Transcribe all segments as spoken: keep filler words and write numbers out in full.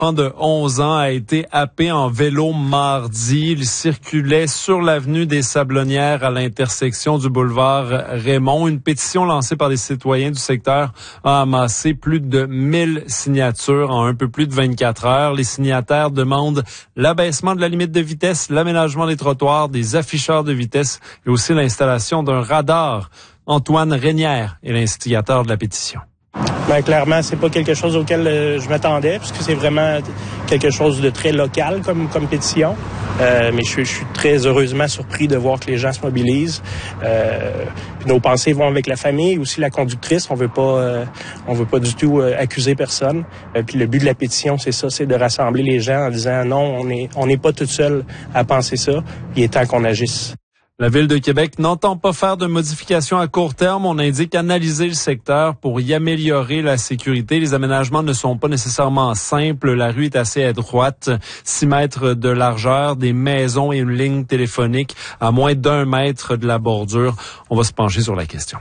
Un enfant de onze ans a été happé en vélo mardi. Il circulait sur l'avenue des Sablonnières à l'intersection du boulevard Raymond. Une pétition lancée par des citoyens du secteur a amassé plus de mille signatures en un peu plus de vingt-quatre heures. Les signataires demandent l'abaissement de la limite de vitesse, l'aménagement des trottoirs, des afficheurs de vitesse et aussi l'installation d'un radar. Antoine Reynière est l'instigateur de la pétition. Ben, clairement, c'est pas quelque chose auquel euh, je m'attendais, puisque c'est vraiment quelque chose de très local comme, comme pétition. Euh, mais je, je suis très heureusement surpris de voir que les gens se mobilisent. Euh, nos pensées vont avec la famille, aussi la conductrice. On veut pas, euh, on veut pas du tout euh, accuser personne. Euh, puis le but de la pétition, c'est ça, c'est de rassembler les gens en disant non, on est, on n'est pas tout seul à penser ça. Il est temps qu'on agisse. La Ville de Québec n'entend pas faire de modifications à court terme. On indique analyser le secteur pour y améliorer la sécurité. Les aménagements ne sont pas nécessairement simples. La rue est assez étroite, six mètres de largeur, des maisons et une ligne téléphonique à moins d'un mètre de la bordure. On va se pencher sur la question.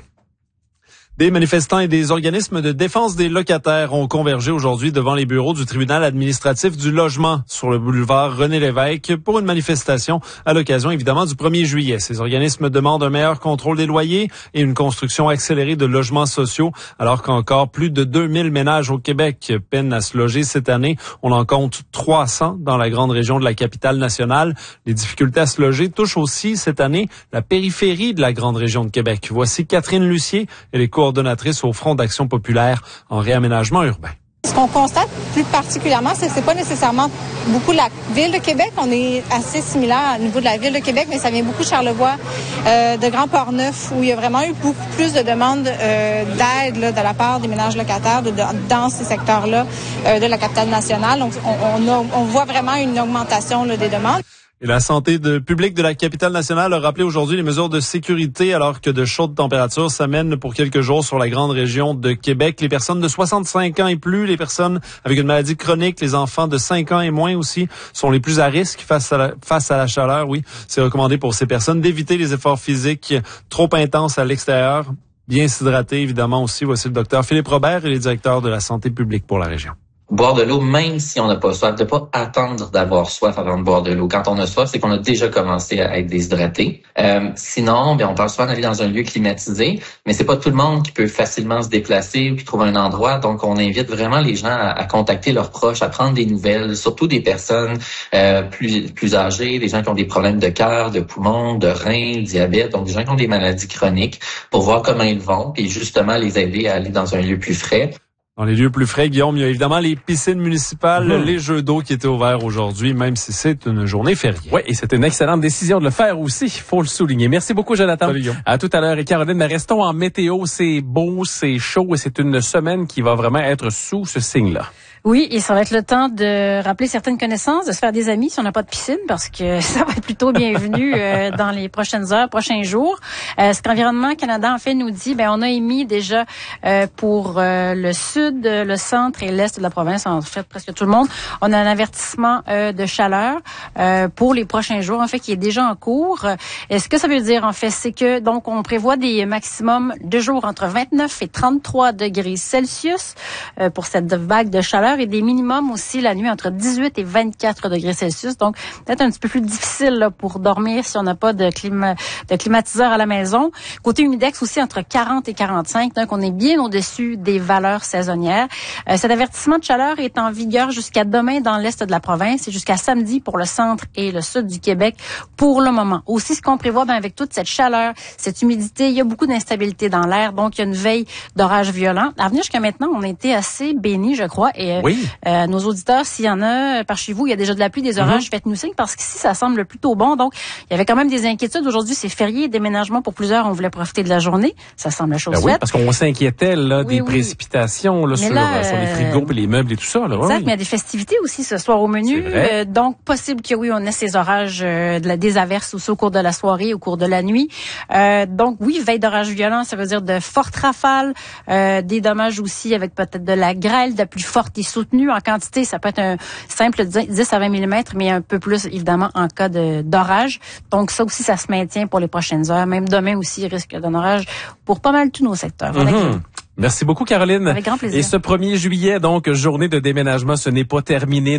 Des manifestants et des organismes de défense des locataires ont convergé aujourd'hui devant les bureaux du tribunal administratif du logement sur le boulevard René-Lévesque pour une manifestation à l'occasion évidemment du premier juillet. Ces organismes demandent un meilleur contrôle des loyers et une construction accélérée de logements sociaux alors qu'encore plus de deux mille ménages au Québec peinent à se loger cette année. On en compte trois cents dans la grande région de la capitale nationale. Les difficultés à se loger touchent aussi cette année la périphérie de la grande région de Québec. Voici Catherine Lucier et les coordonnatrice au Front d'action populaire en réaménagement urbain. Ce qu'on constate plus particulièrement, c'est que c'est pas nécessairement beaucoup la Ville de Québec. On est assez similaire au niveau de la Ville de Québec, mais ça vient beaucoup de Charlevoix, euh, de Grand Port-Neuf, où il y a vraiment eu beaucoup plus de demandes euh, d'aide là, de la part des ménages locataires de, de, dans ces secteurs-là euh, de la capitale nationale. Donc, on, on, a, on voit vraiment une augmentation là, des demandes. Et la santé de publique de la capitale nationale a rappelé aujourd'hui les mesures de sécurité alors que de chaudes températures s'amènent pour quelques jours sur la grande région de Québec. Les personnes de soixante-cinq ans et plus, les personnes avec une maladie chronique, les enfants de cinq ans et moins aussi sont les plus à risque face à la, face à la chaleur. Oui, c'est recommandé pour ces personnes d'éviter les efforts physiques trop intenses à l'extérieur. Bien s'hydrater évidemment aussi. Voici le docteur Philippe Robert, il est directeur de la santé publique pour la région. Boire de l'eau, même si on n'a pas soif, de pas attendre d'avoir soif avant de boire de l'eau. Quand on a soif, c'est qu'on a déjà commencé à être déshydraté. Euh, sinon, bien, on parle souvent d'aller dans un lieu climatisé, mais c'est pas tout le monde qui peut facilement se déplacer ou qui trouve un endroit. Donc, on invite vraiment les gens à, à contacter leurs proches, à prendre des nouvelles, surtout des personnes euh, plus plus âgées, des gens qui ont des problèmes de cœur, de poumons, de reins, diabète, donc des gens qui ont des maladies chroniques, pour voir comment ils vont, puis justement les aider à aller dans un lieu plus frais. Dans les lieux plus frais, Guillaume, il y a évidemment les piscines municipales, mmh. les jeux d'eau qui étaient ouverts aujourd'hui, même si c'est une journée fériée. Oui, et c'est une excellente décision de le faire aussi, il faut le souligner. Merci beaucoup, Jonathan. Salut, Guillaume. À tout à l'heure. Et Caroline, mais restons en météo. C'est beau, c'est chaud et c'est une semaine qui va vraiment être sous ce signe-là. Oui, et ça va être le temps de rappeler certaines connaissances, de se faire des amis si on n'a pas de piscine, parce que ça va être plutôt bienvenu euh, dans les prochaines heures, prochains jours. Euh, ce qu'Environnement Canada, en fait, nous dit, ben on a émis déjà euh, pour euh, le sud, le centre et l'est de la province, en fait presque tout le monde, on a un avertissement euh, de chaleur euh, pour les prochains jours, en fait, qui est déjà en cours. Et ce que ça veut dire, en fait, c'est que donc on prévoit des maximums de jours entre vingt-neuf et trente-trois degrés Celsius euh, pour cette vague de chaleur, et des minimums aussi la nuit entre dix-huit et vingt-quatre degrés Celsius. Donc, peut-être un petit peu plus difficile là, pour dormir si on n'a pas de, climat, de climatiseur à la maison. Côté humidex aussi entre quarante et quarante-cinq. Donc, on est bien au-dessus des valeurs saisonnières. Euh, cet avertissement de chaleur est en vigueur jusqu'à demain dans l'est de la province et jusqu'à samedi pour le centre et le sud du Québec pour le moment. Aussi, ce qu'on prévoit, ben, avec toute cette chaleur, cette humidité, il y a beaucoup d'instabilité dans l'air. Donc, il y a une veille d'orage violent. À venir jusqu'à maintenant, on a été assez bénis, je crois. Et oui. euh, nos auditeurs, s'il y en a par chez vous, il y a déjà de la pluie, des orages, mm-hmm. faites-nous signe parce qu'ici, ça semble plutôt bon. Donc, il y avait quand même des inquiétudes. Aujourd'hui, c'est férié, déménagement pour plusieurs. On voulait profiter de la journée. Ça semble la chose ben oui, faite. parce qu'on s'inquiétait là oui, des oui. précipitations là, sur, là, sur les frigos et les meubles et tout ça. Là. Exact, oui. mais il y a des festivités aussi ce soir au menu. Euh, donc, possible que oui, on ait ces orages, euh, de la, des averses aussi au cours de la soirée, au cours de la nuit. Euh, donc, oui, veille d'orage violent, ça veut dire de fortes rafales, euh, des dommages aussi avec peut-être de la grêle, de la pluie forte et soutenue. En quantité, ça peut être un simple dix à vingt millimètres, mais un peu plus, évidemment, en cas de, d'orage. Donc, ça aussi, ça se maintient pour les prochaines heures. Même demain aussi, il risque d'un orage pour pas mal tous nos secteurs. Mm-hmm. Merci beaucoup, Caroline. Avec grand plaisir. Et ce premier juillet, donc, journée de déménagement, ce n'est pas terminé.